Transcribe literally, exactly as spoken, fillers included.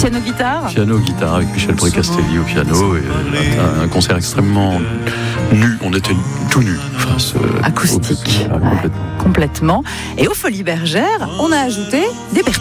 Piano-guitare Piano-guitare avec Michel Précastelli au piano. Et un, un concert extrêmement nu. On était tout nus face acoustique. Au, ah, complètement. Ouais, complètement. Et aux Folies Bergères, on a ajouté des Berthiaumes.